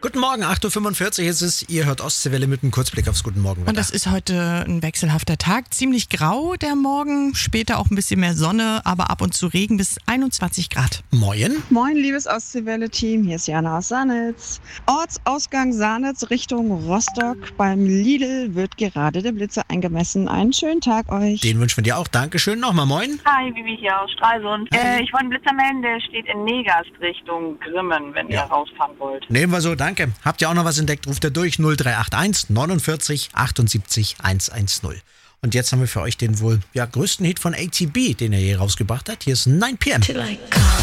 Guten Morgen, 8.45 Uhr ist es. Ihr hört Ostseewelle mit einem Kurzblick aufs Guten Morgen. Und das ist heute ein wechselhafter Tag. Ziemlich grau der Morgen, später auch ein bisschen mehr Sonne, aber ab und zu Regen bis 21 Grad. Moin. Moin, liebes Ostseewelle-Team, hier ist Jana aus Sanitz. Ortsausgang Sanitz Richtung Rostock. Beim Lidl wird gerade der Blitzer eingemessen. Einen schönen Tag euch. Den wünschen wir dir auch. Dankeschön. Nochmal moin. Hi, Vivi hier aus Stralsund. Hi. Ich wollte einen Blitzer melden, der steht in Negast Richtung Grimmen, wenn ihr rausfahren wollt. Nehmen wir so, danke. Habt ihr auch noch was entdeckt, ruft ihr durch 0381 49 78 110. Und jetzt haben wir für euch den wohl größten Hit von ATB, den er hier rausgebracht hat. Hier ist 9 PM.